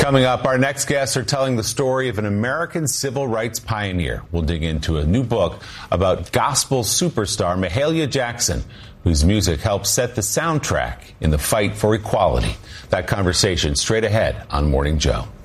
Coming up, our next guests are telling the story of an American civil rights pioneer. We'll dig into a new book about gospel superstar Mahalia Jackson, whose music helped set the soundtrack in the fight for equality. That conversation straight ahead on Morning Joe.